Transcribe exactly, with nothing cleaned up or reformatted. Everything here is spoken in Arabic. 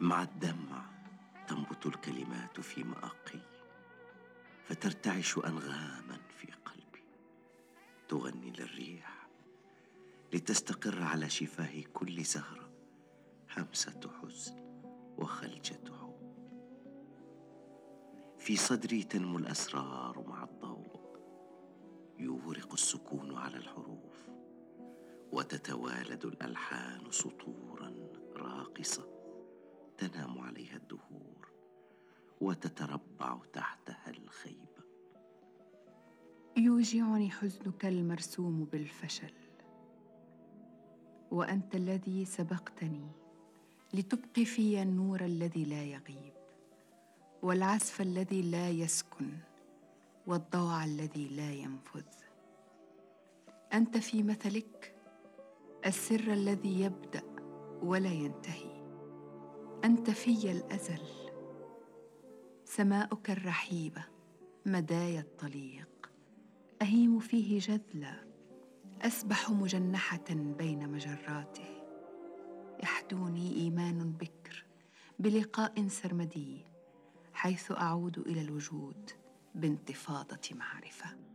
مع الدمع تنبت الكلمات في مآقي، فترتعش أنغاما في قلبي تغني للريح، لتستقر على شفاه كل زهرة همسة حزن وخلجة حب. في صدري تنمو الأسرار مع الضوء، يورق السكون على الحروف، وتتوالد الألحان سطورا راقصة تنام عليها الدهور وتتربع تحتها الخيبة. يوجعني حزنك المرسوم بالفشل، وأنت الذي سبقتني لتبقي في النور الذي لا يغيب، والعزف الذي لا يسكن، والضوء الذي لا ينفذ. أنت في مثلك السر الذي يبدأ ولا ينتهي، أنت في الأزل، سماؤك الرحيبة مدايا الطليق، أهيم فيه جذلا، أسبح مجنحة بين مجراته. يحدوني إيمان بكر بلقاء سرمدي، حيث أعود إلى الوجود بانتفاضة معرفة.